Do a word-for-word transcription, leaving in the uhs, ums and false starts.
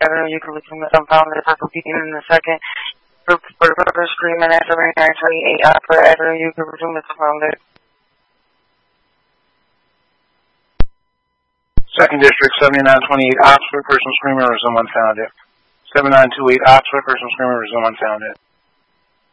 Avenue, you can resume this unfounded. Purple beating in the second. Purple screaming at seventy-nine twenty-eight Oxford Avenue, you can resume this unfounded. Second District, seventy-nine twenty-eight Oxford, person screaming, resume unfounded. seventy-nine twenty-eight Oxford, person screaming, resume unfounded.